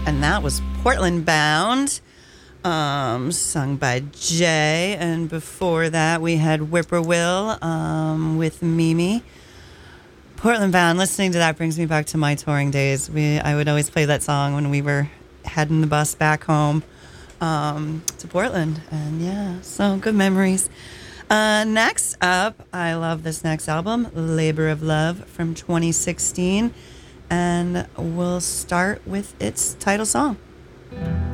And that was Portland Bound, sung by Jay. And before that, we had Whippoorwill with Mimi. Portland Bound, listening to that brings me back to my touring days. I would always play that song when we were heading the bus back home to Portland. And yeah, so good memories. Next up, I love this next album, Labor of Love from 2016. And we'll start with its title song.